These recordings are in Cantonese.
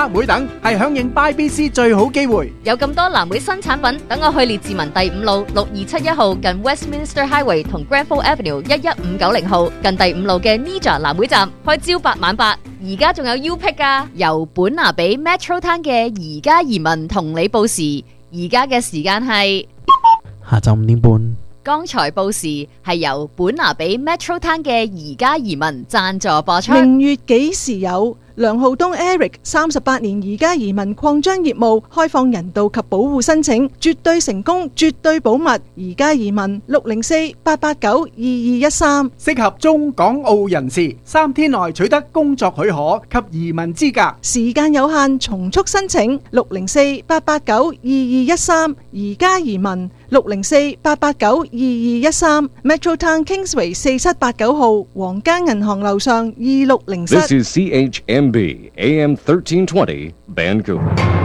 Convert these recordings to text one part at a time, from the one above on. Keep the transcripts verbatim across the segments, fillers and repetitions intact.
黑莓等，係響應 Buy B C 最好機會。 有咁多藍莓新產品，等我去列治文第五路六二七一號近 Westminster Highway 同 Granville Avenue 一一五九零號近第五路嘅 Nija 藍莓站開朝八晚八，而家仲有 U Pick 噶，由本拿比 Metro Town 嘅而家移民同你報時，而家嘅時間係下晝五點半。 剛才報時係由本拿比 Metro Town 嘅而家移民贊助播出。 明月幾時有？梁浩東 Eric 三十八年而家移民擴張業務，開放人道及保護申請，絕對成功，絕對保密。而家移民六零四八八九二二一三， 適合中港澳人士，三天內取得工作許可及移民資格。 時間有限，從速申請六零四八八九二二一三。而家移民六零四八八九二二一三 Metro Town Kingsway 四七八九號皇家銀行樓上二六零室。 This is C H M B A M thirteen twenty Vancouver。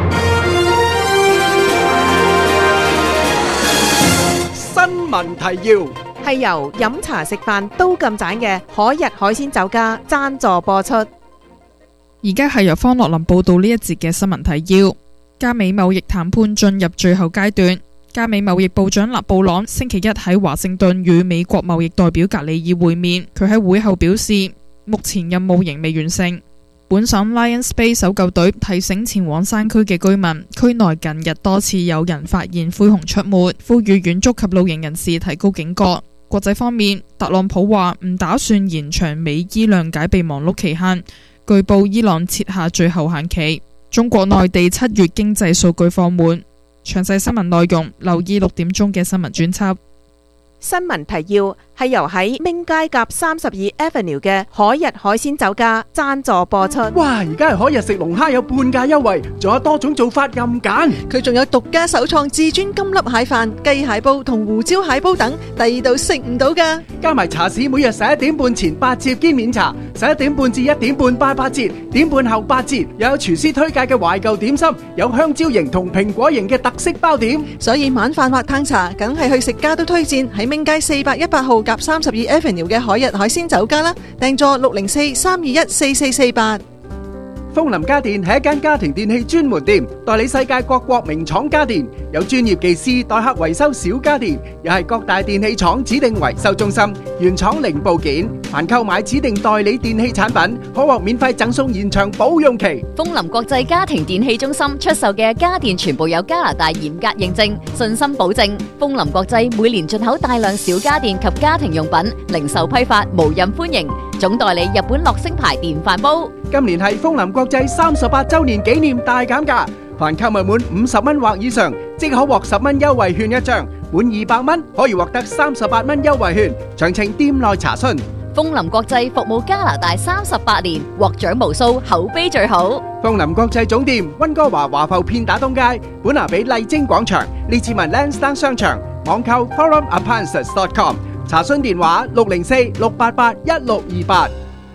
新聞提要係由飲茶食飯都咁盞嘅海逸海鮮酒家贊助播出。 而家係由方樂林報道呢一節嘅新聞提要。加美貿易談判進入最後階段。加美貿易部長勒布朗星期一喺華盛頓與美國貿易代表格里爾會面，佢喺會後表示，目前任務仍未完成。本省 Lions Bay 搜救隊提醒前往山區嘅居民，區內近日多次有人發現灰熊出沒，呼籲遠足及露營人士提高警覺。國際方面，特朗普話唔打算延長美伊諒解備忘錄期限，據報伊朗設下最後限期。中國內地七月經濟數據放緩。詳細新聞內容，留意六點鐘嘅新聞專輯。 新聞提要係由喺明街夾三十二 Avenue 嘅海逸海鮮酒家贊助播出。 哇！而家係海逸食龍蝦有半價優惠，仲有多種做法任揀。 佢仲有獨家首創至尊金粒蟹飯、雞蟹煲同胡椒蟹煲等，第二度食唔到㗎。 加埋茶市每日十一點半前八折兼免茶，十一點半至一點半八八折，點半後八折。又有廚師推介嘅懷舊點心，有香蕉型同蘋果型嘅特色包點。 所以晚飯或嘆茶，梗係去食家都推薦喺明街四百一百號夾三十二 Avenue 嘅海逸海鮮酒家啦，訂座六零四三二一四四四八。 楓林家電係一間家庭電器專門店，代理世界各國名廠家電，有專業技師代客維修小家電，又係各大電器廠指定維修中心，原廠零部件。凡購買指定代理電器產品，可獲免費贈送延長保用期。 楓林國際家庭電器中心出售嘅家電全部有加拿大嚴格認證，信心保證。楓林國際每年進口大量小家電及家庭用品，零售批發無任歡迎。總代理日本樂聲牌電飯煲。 今年係楓林國際三十八周年紀念大減價，凡購物滿五十蚊或以上，即可獲十蚊優惠券一張；滿二百蚊可以獲得三十八蚊優惠券。詳情店內查詢。 楓林國際服務加拿大三十八年，獲獎無數，口碑最好。 楓林國際總店溫哥華華埠片打東街，本拿比麗晶廣場，列治文 Lansdowne 商場，網購 forum appliances dot com， 查詢電話六零四六八八一六二八。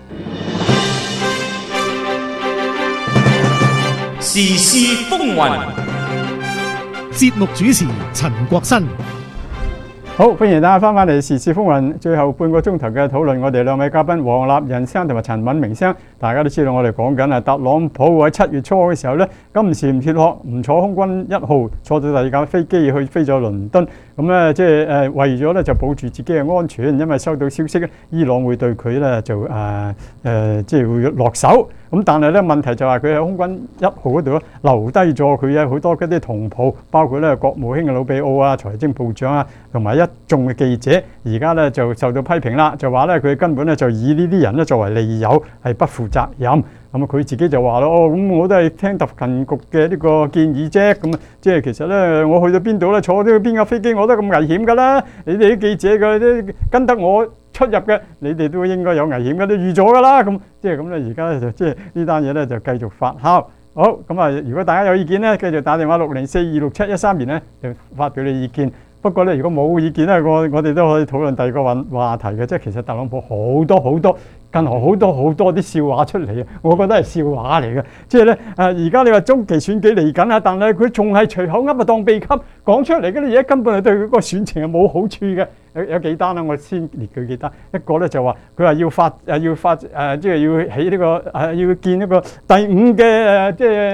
時事風雲， 節目主持陳國新。 好，歡迎大家翻返嚟時事風雲，最後半個鐘頭嘅討論，我哋兩位嘉賓黃立仁生同埋陳敏明生，大家都知道我哋講緊啊，特朗普喺七月初嘅時候呢，今時唔脫殼，唔坐空軍一號，坐到第二架飛機去飛咗倫敦，咁咧即係誒為咗咧就保住自己嘅安全，因為收到消息咧，伊朗會對佢咧就誒誒即係會落手。咁但係咧問題就係佢喺空軍一號嗰度咧留低咗佢有好多嗰啲同袍，包括咧國務卿嘅魯比奧啊、財政部長啊，同埋一眾嘅記者，而家咧就受到批評啦，就話咧佢根本咧就以呢啲人咧作為利誘，係不負責任。咁啊佢自己就話咯，哦咁我都係聽特勤局嘅呢個建議啫。咁啊即係其實咧我去到邊度咧坐咗邊架飛機我都咁危險㗎啦，你哋啲記者嘅啲跟得我出入嘅，你哋都應該有危險嘅，都預咗㗎啦。咁即係咁咧，而家咧就即係呢單嘢咧就繼續發酵。好咁啊，如果大家有意見咧，繼續打電話六零四二六七一三年咧，就發表你意見。不過咧，如果冇意見咧，我我哋都可以討論第二個話話題嘅，即係其實特朗普好多好多，近來好多好多啲笑話出嚟啊！我覺得係笑話嚟嘅，即係咧誒，而家你話中期選舉嚟緊啊，但係佢仲係隨口噏啊當秘笈講出嚟嘅啲嘢，根本係對佢個選情係冇好處嘅。有有幾單啦，我先列舉幾單。一個咧就話佢話要發誒要發誒，即係要起呢個誒要建一個第五嘅誒即係。